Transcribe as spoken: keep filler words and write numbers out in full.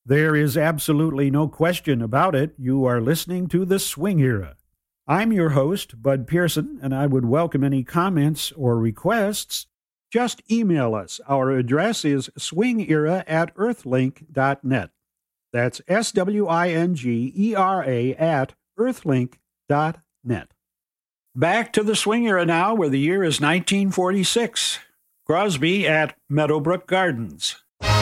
There is absolutely no question about it. You are listening to The Swing Era. I'm your host, Bud Pearson, and I would welcome any comments or requests. Just email us. Our address is swingera at earthlink dot net. That's S W I N G E R A at earthlink dot net. Back to the Swing Era now, where the year is nineteen forty-six. Crosby at Meadowbrook Gardens.